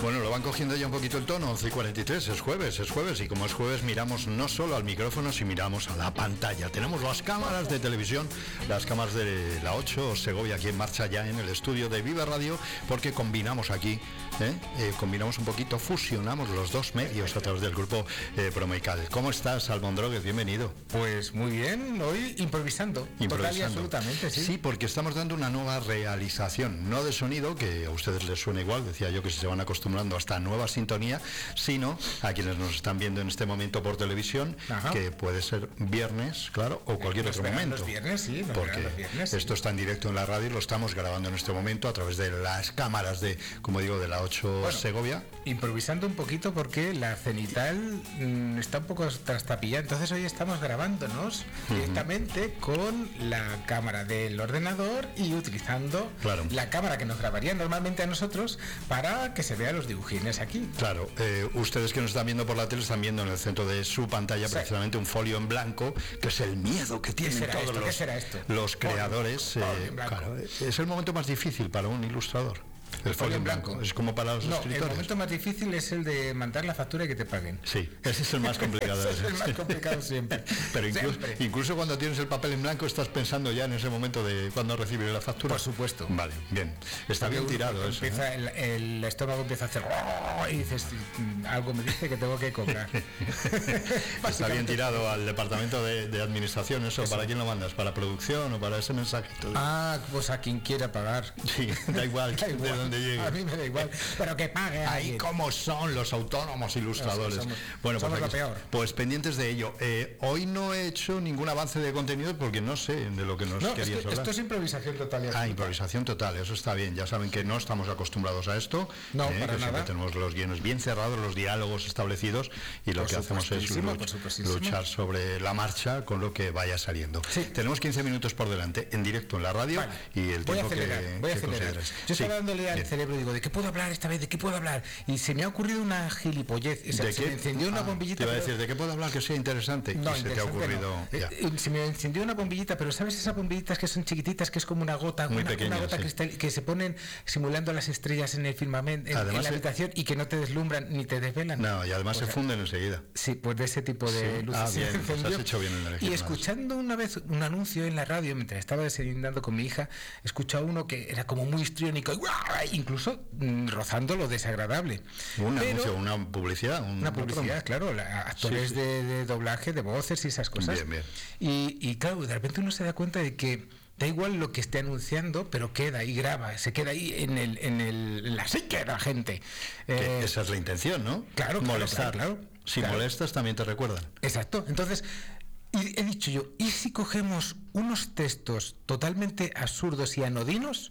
Bueno, lo van cogiendo ya un poquito el tono, 11:43, es jueves, y como es jueves miramos no solo al micrófono, sino miramos a la pantalla. Tenemos las cámaras de televisión, las cámaras de la 8 Segovia aquí en marcha ya en el estudio de Vive Radio, porque combinamos aquí, combinamos un poquito, fusionamos los dos medios a través del grupo Promeical. ¿Cómo estás, Almondroguez? Bienvenido. Pues muy bien, hoy improvisando. Total y absolutamente, sí. Sí, porque estamos dando una nueva realización, no de sonido, que a ustedes les suena igual, decía yo que se van acostumbrando a esta nueva sintonía, sino a quienes nos están viendo en este momento por televisión, ajá, que puede ser viernes, claro, o cualquier otro momento. Los viernes, sí, porque los viernes, esto está en directo en la radio y lo estamos grabando en este momento a través de las cámaras de, como digo, de la 8 Segovia. Improvisando un poquito porque la cenital está un poco trastapillada, entonces hoy estamos grabándonos directamente con la cámara del ordenador y utilizando la cámara que nos grabaría normalmente a nosotros para que se vean los dibujines aquí. Claro, ustedes que nos están viendo por la tele están viendo en el centro de su pantalla precisamente un folio en blanco, que es el miedo que tienen todos los creadores. Claro, es el momento más difícil para un ilustrador. El folio en blanco. Es como para los escritores. El momento más difícil es el de mandar la factura y que te paguen. Sí, ese es el más complicado. Ese es el más complicado siempre. Pero incluso cuando tienes el papel en blanco estás pensando ya en ese momento de cuando recibes la factura. Por supuesto. Vale, bien. Está bien tirado eso. Empieza, el estómago empieza a hacer y dices, algo me dice que tengo que cobrar. Está bien tirado al departamento de administración eso. ¿Para quién lo mandas? ¿Para producción o para ese mensajito? Pues a quien quiera pagar. Sí, da igual. Da igual. De donde llegue. A mí me da igual, pero que pague. Ahí como son los autónomos ilustradores. Bueno, somos lo peor. Pues pendientes de ello. Hoy no he hecho ningún avance de contenido porque no sé de lo que nos querías hablar. Esto es improvisación total. Improvisación total, eso está bien. Ya saben que no estamos acostumbrados a esto. No, para que nada. Tenemos los guiones bien cerrados, los diálogos establecidos y lo que hacemos es luchar sobre la marcha con lo que vaya saliendo. Sí. Tenemos 15 minutos por delante en directo en la radio y el tiempo voy a acelerar. Yo estaba dándole al cerebro, digo, ¿de qué puedo hablar esta vez? ¿De qué puedo hablar? Y se me ha ocurrido una gilipollez. O sea, se me encendió una bombillita. Te iba a decir, ¿de qué puedo hablar que sea interesante? No, y se te ha ocurrido. No. Se me encendió una bombillita, pero ¿sabes esas bombillitas que son chiquititas, que es como una gota? Muy pequeña, una gota cristal, que se ponen simulando las estrellas en el firmamento, en la habitación, y que no te deslumbran ni te desvelan. No, y además se funden enseguida. Sí, pues de ese tipo de luces. Bien, pues has hecho bien en elegir. Y escuchando una vez un anuncio en la radio, mientras estaba desayunando con mi hija, escuché uno que era como muy histriónico, incluso rozando lo desagradable. Anuncio, una publicidad. Una publicidad, claro, actores de doblaje, de voces y esas cosas. Bien. Y claro, de repente uno se da cuenta de que da igual lo que esté anunciando, pero queda y graba, se queda ahí en la psique de la gente. Esa es la intención, ¿no? Claro, molestar. Claro. Si molestas, también te recuerdan. Exacto. Entonces, he dicho yo, ¿y si cogemos unos textos totalmente absurdos y anodinos?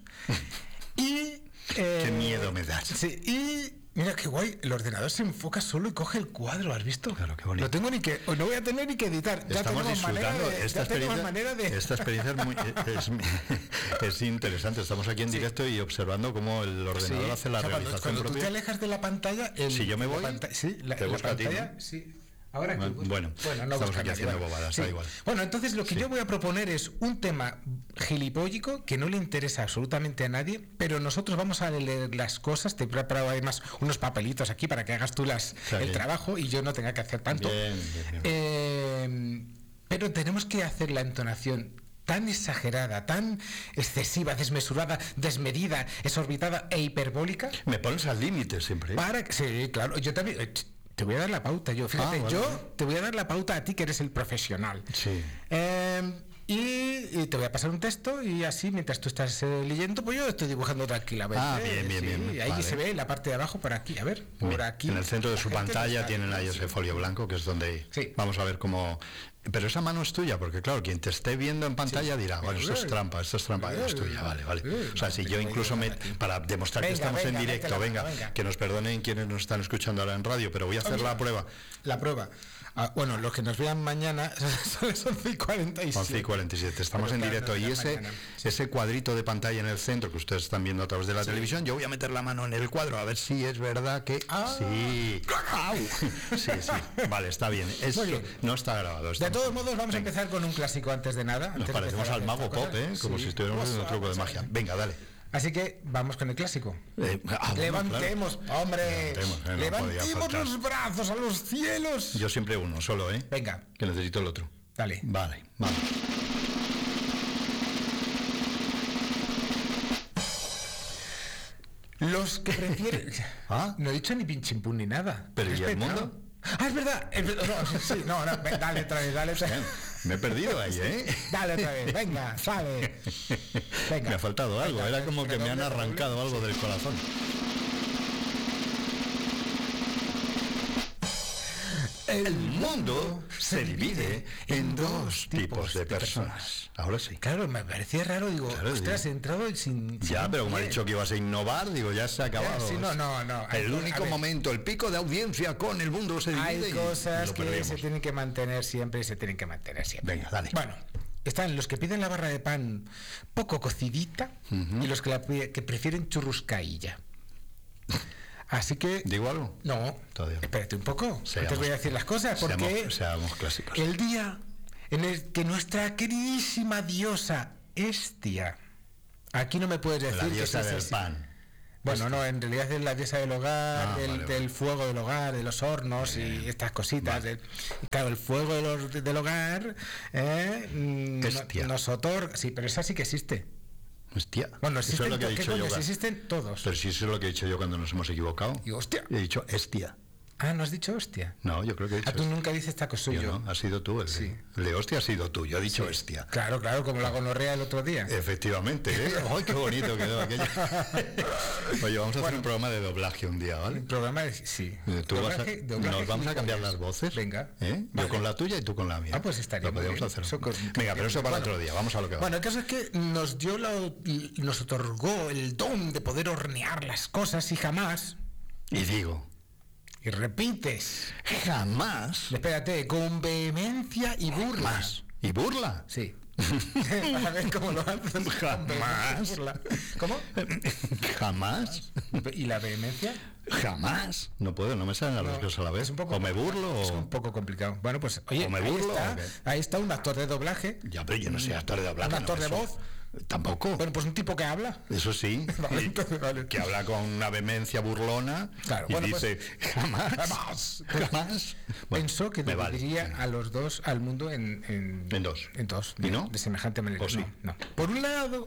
Qué miedo me das. Sí, y mira qué guay, el ordenador se enfoca solo y coge el cuadro, ¿has visto? Claro, qué bonito. No voy a tener ni que editar. Estamos disfrutando esta experiencia es interesante. Estamos aquí en directo y observando cómo el ordenador hace la realización cuando propia. Tú te alejas de la pantalla, si yo me voy, te busca a ti, ¿no? Sí. Ahora bueno, no estamos aquí haciendo bobadas, da igual. Bueno, entonces lo que yo voy a proponer es un tema gilipollico que no le interesa absolutamente a nadie, pero nosotros vamos a leer las cosas. Te he preparado además unos papelitos aquí para que hagas tú el trabajo y yo no tenga que hacer tanto. Bien. Pero tenemos que hacer la entonación tan exagerada, tan excesiva, desmesurada, desmedida, exorbitada e hiperbólica. Me pones al límite siempre. Sí, claro, yo también. Te voy a dar la pauta, fíjate, te voy a dar la pauta a ti que eres el profesional. Sí. Y te voy a pasar un texto y así mientras tú estás leyendo, pues yo estoy dibujando tranquilamente. Bien. Y ahí se ve la parte de abajo por aquí, a ver, por aquí. En el centro de su pantalla tienen ahí ese folio blanco que es donde vamos a ver cómo. Pero esa mano es tuya, porque claro, quien te esté viendo en pantalla dirá, bueno, esto es trampa, es tuya, vale. O sea, si yo incluso para demostrar que estamos en directo, que nos perdonen quienes nos están escuchando ahora en radio, pero voy a hacer la prueba. La prueba. Bueno, los que nos vean mañana son las 11:47. 11:47, estamos en directo y ese cuadrito de pantalla en el centro que ustedes están viendo a través de la televisión, yo voy a meter la mano en el cuadro a ver si es verdad que sí, vale, está bien. No está grabado. De todos modos, vamos a empezar con un clásico antes de nada. Nos parecemos al mago Pop, como si estuviéramos en un truco de magia. Venga, dale. Así que vamos con el clásico. Levantemos, claro. Hombre, levantemos no los brazos a los cielos. Yo siempre uno, solo, ¿eh? Venga. Que necesito el otro. Dale. Vale. Los que prefieren... No he dicho ni pinchimpún ni nada. ¿Pero y el mundo? Es verdad. No, dale otra vez. Me he perdido ahí, ¿eh? Dale otra vez, venga, sale. Venga. Me ha faltado algo, era como que me han arrancado algo del corazón. El mundo se divide en dos tipos de personas. Ahora sí. Claro, me parecía raro, digo, ostras, he entrado sin... Ya, pero como ha dicho que ibas a innovar, digo, ya se ha acabado. Sí, no. El único momento, el pico de audiencia con el mundo se divide. Hay cosas que se tienen que mantener siempre y se tienen que mantener siempre. Venga, dale. Bueno, están los que piden la barra de pan poco cocidita y los que prefieren churruscailla. Así que... ¿Digo algo? No, todavía. Espérate un poco. Antes voy a decir las cosas porque... Seamos clásicos. El día en el que nuestra queridísima diosa Hestia... Aquí no me puedes decir la diosa que del pan. Bueno, no, en realidad es la diosa del hogar, vale. del fuego del hogar, de los hornos y estas cositas. Vale. Claro, el fuego del hogar nos otorga... Sí, pero esa sí que existe. Hostia. Bueno, existen, eso es lo que he dicho yo. Existen todos. Pero si eso es lo que he dicho yo cuando nos hemos equivocado. Y hostia. He dicho hostia. Ah, ¿no has dicho hostia? No, yo creo que he dicho. Tú nunca dices taco suyo. Yo no, has sido tú. El de hostia has sido tú. Yo he dicho hostia. Claro, como la gonorrea el otro día. Efectivamente, ¿eh? ¡Ay, qué bonito quedó aquello! Oye, vamos a hacer un programa de doblaje un día, ¿vale? Un programa de... Sí. Doblaje, nos vamos a cambiar las voces. Venga. ¿Eh? Vale. Yo con la tuya y tú con la mía. Pues estaría lo podríamos hacer. Venga, pero eso para otro día. Vamos a lo que va. Bueno, el caso es que nos otorgó el don de poder hornear las cosas y jamás... Y digo... Y repites. Jamás. Espérate, con vehemencia y burla. ¿Jamás? ¿Y burla? Sí. A ver cómo lo haces. Jamás. ¿Cómo? Jamás. ¿Y la vehemencia? Jamás. No puedo, no me salen las dos cosas a la vez. O me burlo o... Es un poco complicado. Bueno, pues oye, o me burlo, ahí está un actor de doblaje. Ya, pero yo no soy actor de doblaje. Un actor de voz. Tampoco. Bueno, pues un tipo que habla. Eso sí. Vale. Que habla con una vehemencia burlona. Claro, y dice, jamás. Pensó que dividiría a los dos, al mundo en dos. En dos. ¿Y no? De semejante manera. Sí? No. Por un lado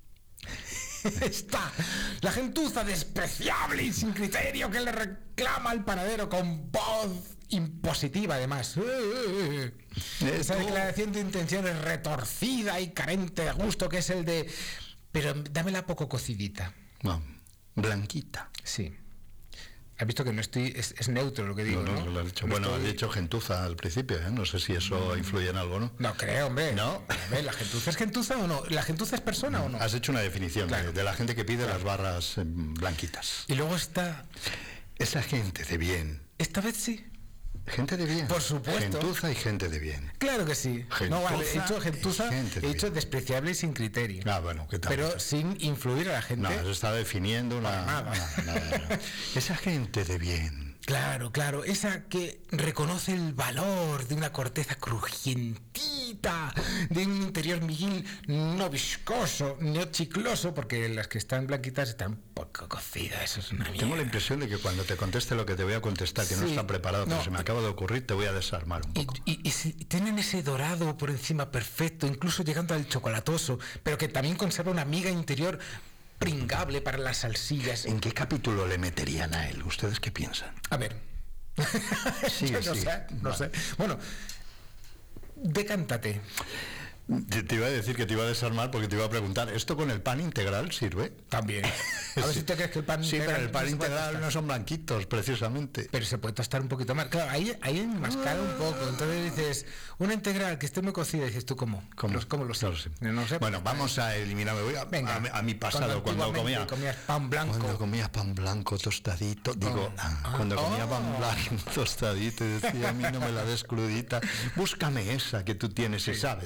está la gentuza despreciable y sin criterio que le reclama al panadero con voz impositiva, además. Esa declaración de intenciones retorcida y carente de gusto, que es el de... Pero dámela poco cocidita. No, blanquita. Sí. Has visto que no estoy... Es neutro lo que digo, ¿no? Lo has dicho. Bueno, has dicho gentuza al principio, ¿eh? No sé si eso influye en algo, ¿no? No creo, hombre. ¿No? A ver, ¿la gentuza es gentuza o no? ¿La gentuza es persona o no? Has hecho una definición de la gente que pide las barras blanquitas. Y luego está... Esa gente de bien. Esta vez sí. Gente de bien. Por supuesto. Gentuza y gente de bien. Claro que sí. Gentuza, no, vale, he dicho gentuza, he dicho despreciable y sin criterio. Bueno, ¿qué tal? Pero sin influir a la gente. No, eso está definiendo una... Nada. No. Esa gente de bien. Claro, esa que reconoce el valor de una corteza crujientita, de un interior miguil no viscoso, no chicloso, porque las que están blanquitas están poco cocidas, eso es una mierda. Tengo la impresión de que cuando te conteste lo que te voy a contestar, que no está preparado, pero se me acaba de ocurrir, te voy a desarmar un poco. Y tienen ese dorado por encima perfecto, incluso llegando al chocolatoso, pero que también conserva una miga interior pringable para las salsillas. ¿En qué capítulo le meterían a él? ¿Ustedes qué piensan? A ver. Yo no sé. Bueno, decántate. Te iba a decir que te iba a desarmar porque te iba a preguntar, ¿esto con el pan integral sirve? También. A ver si te crees que el pan integral... Sí, pero el pan integral no son blanquitos, precisamente. Pero se puede tostar un poquito más. Claro, ahí enmascara un poco. Entonces dices, una integral que esté muy cocida, dices tú, ¿cómo? ¿Cómo lo sé? No sé. Bueno, vamos a eliminar, me voy a mi pasado, cuando comías pan blanco. Cuando comías pan blanco tostadito, cuando comía pan blanco tostadito, decía, a mí no me la des crudita, búscame esa que tú tienes y sabes que me gusta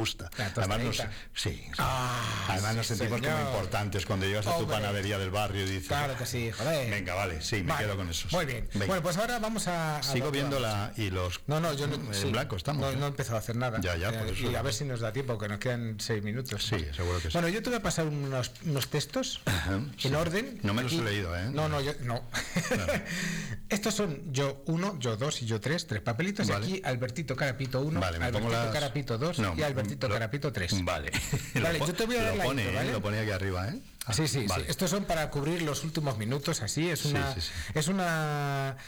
gusta. Además nos sentimos como importantes cuando llegas a tu panadería del barrio y dices... Claro que sí, joder. Venga, vale, sí, me quedo con eso. Muy bien. Venga. Bueno, pues ahora vamos a... Sigo viendo y los... No, yo no... En blanco estamos. No he empezado a hacer nada. Ya, por eso. Y a ver si nos da tiempo, que nos quedan 6 minutos. Sí, seguro que sí. Bueno, yo te voy a pasar unos textos en orden. No me los he leído, ¿eh? No. Claro. Estos son yo 1, yo 2 y yo 3 papelitos. Vale. Y aquí Albertito Carapito 1, Albertito Carapito 2 y Albertito Carapito 3. Vale. Yo te voy a dar la intro, ¿vale? Lo pone aquí arriba, ¿eh? Sí. Estos son para cubrir los últimos minutos, así. Es una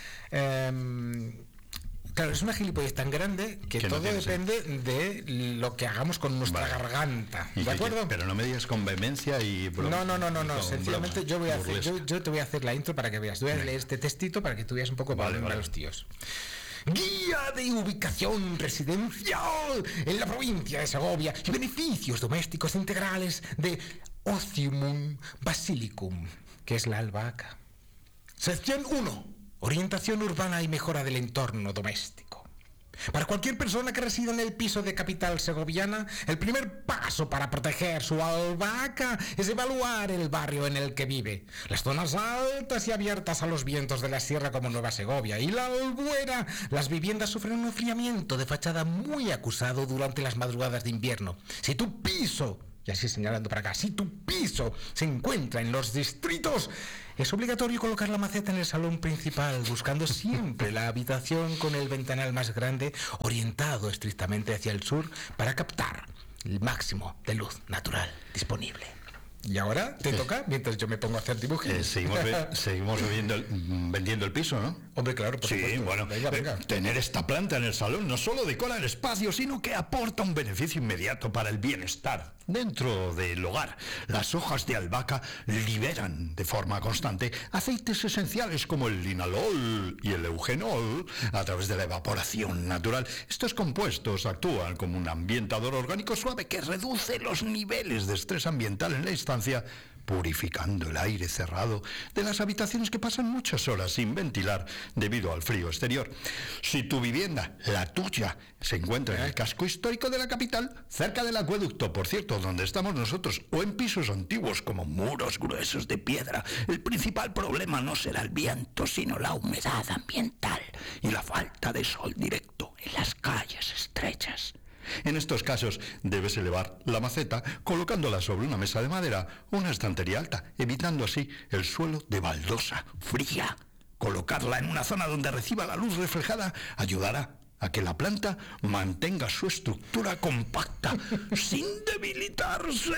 claro, es una gilipollez tan grande que todo depende de lo que hagamos con nuestra garganta. ¿De acuerdo? Pero no me digas con vehemencia y broma. No. Sencillamente yo te voy a hacer la intro para que veas. Voy a leer este textito para que tú veas un poco para los tíos. Guía de ubicación residencial en la provincia de Segovia y beneficios domésticos integrales de Ociumum basilicum, que es la albahaca. Sección 1. Orientación urbana y mejora del entorno doméstico. Para cualquier persona que resida en el piso de capital segoviana, el primer paso para proteger su albahaca es evaluar el barrio en el que vive. Las zonas altas y abiertas a los vientos de la sierra como Nueva Segovia y la Albuera, las viviendas sufren un enfriamiento de fachada muy acusado durante las madrugadas de invierno. Si tu piso, y así señalando para acá, si tu piso se encuentra en los distritos, es obligatorio colocar la maceta en el salón principal, buscando siempre la habitación con el ventanal más grande, orientado estrictamente hacia el sur, para captar el máximo de luz natural disponible. Y ahora te toca, mientras yo me pongo a hacer dibujos. Seguimos vendiendo el piso, ¿no? Hombre, claro, por supuesto. Bueno, venga. Tener esta planta en el salón no solo decora el espacio, sino que aporta un beneficio inmediato para el bienestar dentro del hogar. Las hojas de albahaca liberan de forma constante aceites esenciales como el linalol y el eugenol a través de la evaporación natural. Estos compuestos actúan como un ambientador orgánico suave que reduce los niveles de estrés ambiental en la instancia, purificando el aire cerrado de las habitaciones que pasan muchas horas sin ventilar debido al frío exterior. Si tu vivienda, la tuya, se encuentra en el casco histórico de la capital, cerca del acueducto, por cierto, donde estamos nosotros, o en pisos antiguos como muros gruesos de piedra, el principal problema no será el viento, sino la humedad ambiental y la falta de sol directo en las calles estrechas. En estos casos debes elevar la maceta colocándola sobre una mesa de madera o una estantería alta, evitando así el suelo de baldosa fría. Colocarla en una zona donde reciba la luz reflejada ayudará a que la planta mantenga su estructura compacta sin debilitarse.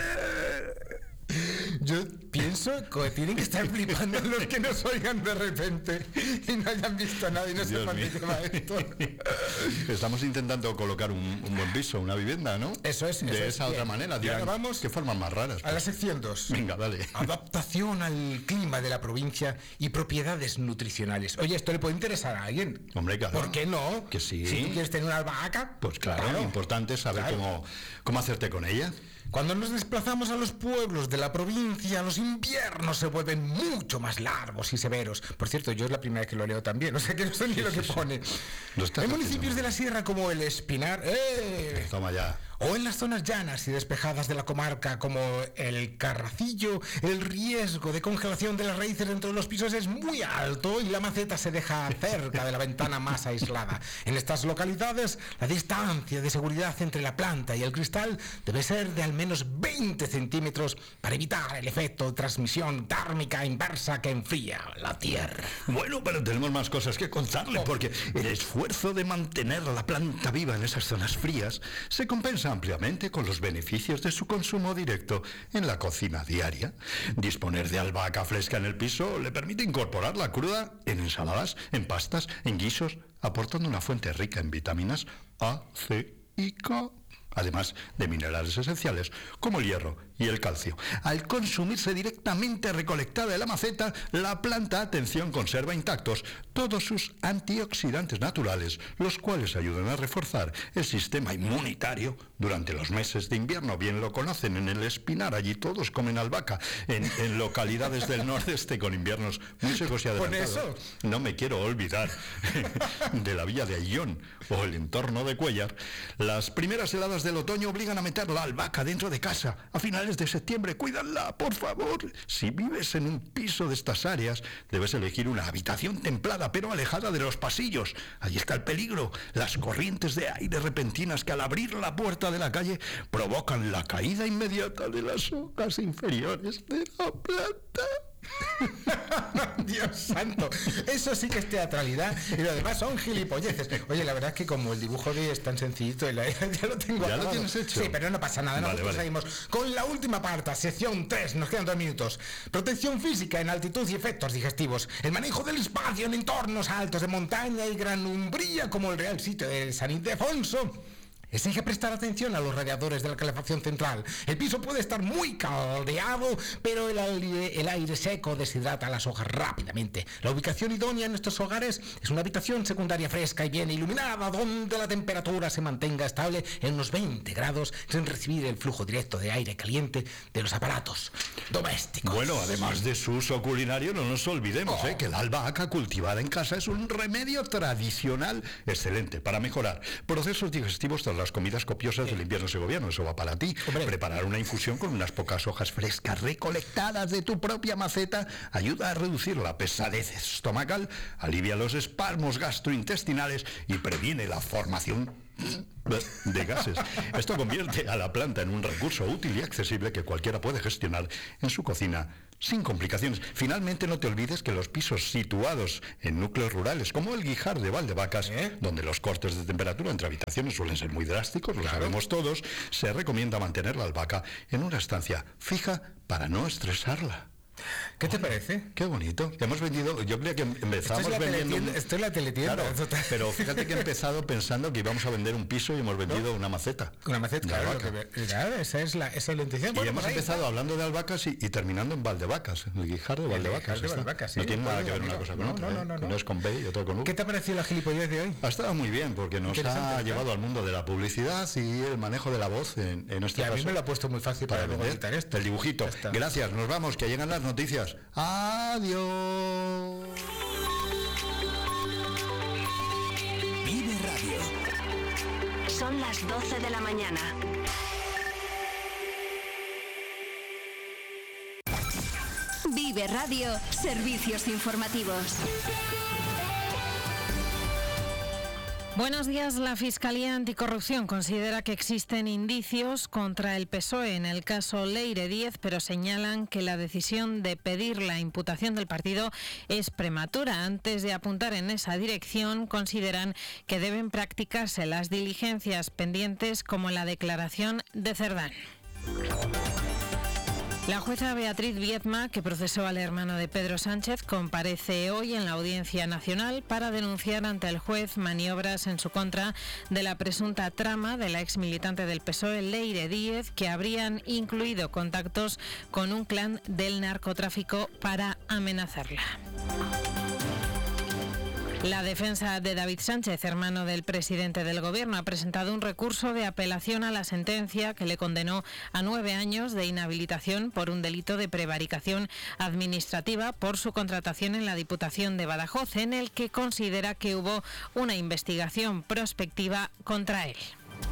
Yo pienso que tienen que estar flipando los que nos oigan de repente y no hayan visto nada y no sepan de qué va esto. Estamos intentando colocar un buen piso, una vivienda, ¿no? Eso es. De esa otra manera. Y ahora vamos. ¿Qué formas más raras? A la sección 2. Venga, dale. Adaptación al clima de la provincia y propiedades nutricionales. Oye, ¿esto le puede interesar a alguien? Hombre, claro. ¿Por qué no? Que sí. Si tú quieres tener una albahaca. Pues claro. Importante saber cómo hacerte con ella. Cuando nos desplazamos a los pueblos de la provincia, los inviernos se vuelven mucho más largos y severos. Por cierto, yo es la primera vez que lo leo también, o sea que no sé ni lo que pone. En municipios de la sierra como el Espinar, toma ya. O en las zonas llanas y despejadas de la comarca como el Carracillo, el riesgo de congelación de las raíces dentro de los pisos es muy alto y la maceta se deja cerca de la ventana más aislada. En estas localidades, la distancia de seguridad entre la planta y el cristal debe ser de al menos 20 centímetros para evitar el efecto de transmisión térmica inversa que enfría la tierra. Bueno, pero tenemos más cosas que contarle, porque el esfuerzo de mantener la planta viva en esas zonas frías se compensa ampliamente con los beneficios de su consumo directo en la cocina diaria. Disponer de albahaca fresca en el piso le permite incorporarla cruda en ensaladas, en pastas, en guisos, aportando una fuente rica en vitaminas A, C y K, además de minerales esenciales como el hierro y el calcio. Al consumirse directamente recolectada de la maceta, la planta, atención, conserva intactos todos sus antioxidantes naturales, los cuales ayudan a reforzar el sistema inmunitario durante los meses de invierno. Bien lo conocen en el Espinar, allí todos comen albahaca, en localidades del nordeste con inviernos muy secos y adelantados. ¿Con eso? No me quiero olvidar de la villa de Ayllón o el entorno de Cuéllar. Las primeras heladas heladas del otoño obligan a meter la albahaca dentro de casa. A finales de septiembre, cuídala, por favor. Si vives en un piso de estas áreas, debes elegir una habitación templada, pero alejada de los pasillos. Ahí está el peligro. Las corrientes de aire repentinas que al abrir la puerta de la calle provocan la caída inmediata de las hojas inferiores de la planta. Dios santo, eso sí que es teatralidad y lo demás son gilipolleces. Oye, la verdad es que como el dibujo de hoy es tan sencillito y ya lo tengo ¿Ya acabado. lo tienes hecho? Sí, pero no pasa nada. Nosotros seguimos con la última parte, sección 3, nos quedan 2 minutos. Protección física en altitud y efectos digestivos. El manejo del espacio en entornos altos de montaña y gran umbría como el Real Sitio de San Ildefonso. Exige prestar atención a los radiadores de la calefacción central. El piso puede estar muy caldeado, pero el aire seco deshidrata las hojas rápidamente. La ubicación idónea en estos hogares es una habitación secundaria fresca y bien iluminada, donde la temperatura se mantenga estable en unos 20 grados, sin recibir el flujo directo de aire caliente de los aparatos domésticos. Bueno, además de su uso culinario, no nos olvidemos que la albahaca cultivada en casa es un remedio tradicional excelente para mejorar procesos digestivos tras las comidas copiosas del invierno segoviano. Eso va para ti. Hombre. Preparar una infusión con unas pocas hojas frescas recolectadas de tu propia maceta ayuda a reducir la pesadez estomacal, alivia los espasmos gastrointestinales y previene la formación de gases. Esto convierte a la planta en un recurso útil y accesible que cualquiera puede gestionar en su cocina sin complicaciones. Finalmente, no te olvides que los pisos situados en núcleos rurales, como el Guijar de Valdebacas, donde los cortes de temperatura entre habitaciones suelen ser muy drásticos, lo sabemos todos, se recomienda mantener la albahaca en una estancia fija para no estresarla. ¿Qué te parece? Qué bonito. Hemos vendido, yo creía que empezamos vendiendo... Esto es la teletienda. Claro, pero fíjate que he empezado pensando que íbamos a vender un piso y hemos vendido una maceta. Una maceta, claro, esa es la intención. Y hemos empezado hablando de albahacas y terminando en Valdebacas, el Guijar de Valdebacas. No tiene nada que ver una cosa con otra. No es con B y otra con U. ¿Qué te ha parecido la gilipollez de hoy? Ha estado muy bien, porque nos ha llevado al mundo de la publicidad y el manejo de la voz en este caso. A mí me lo ha puesto muy fácil para luego editar esto. El dibujito. Gracias, nos vamos, que llegan las noticias. Adiós. Vive Radio. Son las 12 de la mañana. Vive Radio, servicios informativos. Buenos días. La Fiscalía Anticorrupción considera que existen indicios contra el PSOE en el caso Leire Díez, pero señalan que la decisión de pedir la imputación del partido es prematura. Antes de apuntar en esa dirección, consideran que deben practicarse las diligencias pendientes como la declaración de Cerdán. La jueza Beatriz Viedma, que procesó al hermano de Pedro Sánchez, comparece hoy en la Audiencia Nacional para denunciar ante el juez maniobras en su contra de la presunta trama de la exmilitante del PSOE, Leire Díez, que habrían incluido contactos con un clan del narcotráfico para amenazarla. La defensa de David Sánchez, hermano del presidente del Gobierno, ha presentado un recurso de apelación a la sentencia que le condenó a 9 años de inhabilitación por un delito de prevaricación administrativa por su contratación en la Diputación de Badajoz, en el que considera que hubo una investigación prospectiva contra él.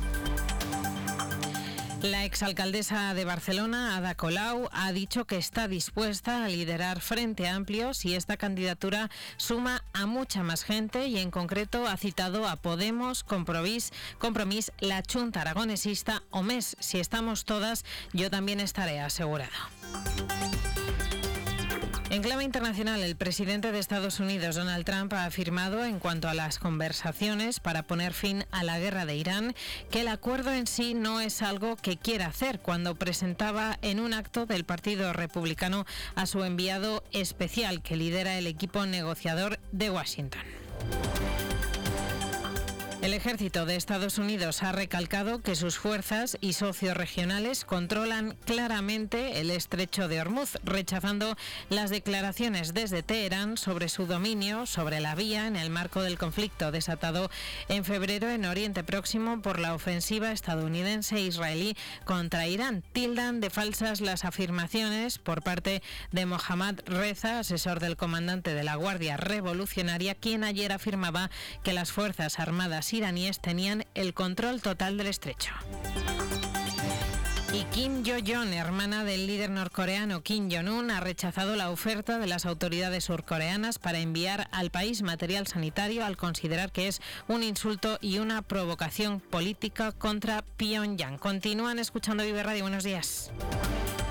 La exalcaldesa de Barcelona, Ada Colau, ha dicho que está dispuesta a liderar Frente Amplio si esta candidatura suma a mucha más gente y en concreto ha citado a Podemos, Compromís, la Chunta Aragonesista o MES. Si estamos todas, yo también estaré, asegurado. En clave internacional, el presidente de Estados Unidos, Donald Trump, ha afirmado en cuanto a las conversaciones para poner fin a la guerra de Irán que el acuerdo en sí no es algo que quiera hacer, cuando presentaba en un acto del Partido Republicano a su enviado especial que lidera el equipo negociador de Washington. El ejército de Estados Unidos ha recalcado que sus fuerzas y socios regionales controlan claramente el estrecho de Hormuz, rechazando las declaraciones desde Teherán sobre su dominio sobre la vía en el marco del conflicto desatado en febrero en Oriente Próximo por la ofensiva estadounidense e israelí contra Irán. Tildan de falsas las afirmaciones por parte de Mohammad Reza, asesor del comandante de la Guardia Revolucionaria, quien ayer afirmaba que las Fuerzas Armadas los iraníes tenían el control total del estrecho. Y Kim Yo-jong, hermana del líder norcoreano Kim Jong-un, ha rechazado la oferta de las autoridades surcoreanas para enviar al país material sanitario al considerar que es un insulto y una provocación política contra Pyongyang. Continúan escuchando Vive Radio. Buenos días.